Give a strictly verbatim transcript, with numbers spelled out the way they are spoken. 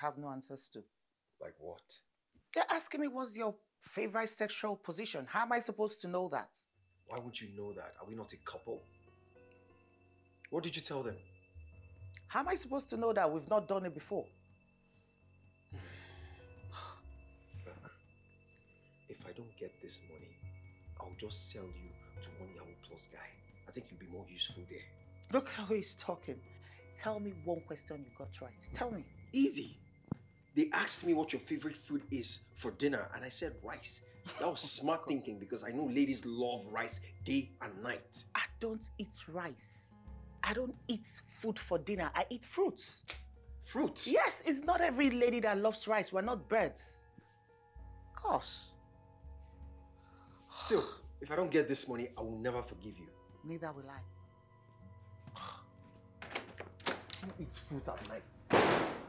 have no answers to. Like what? They're asking me what's your favorite sexual position. How am I supposed to know that? Why would you know that? Are we not a couple? What did you tell them? How am I supposed to know that? We've not done it before. Look, if I don't get this money, I'll just sell you to one Yahoo Plus guy. I think you'll be more useful there. Look how he's talking. Tell me one question you got right. Tell me. Easy. They asked me what your favorite food is for dinner and I said rice. That was smart thinking because I know ladies love rice day and night. I don't eat rice. I don't eat food for dinner. I eat fruits. Fruits? Yes, it's not every lady that loves rice. We're not birds. Gosh. Still, if I don't get this money, I will never forgive you. Neither will I. Who eats fruit at night?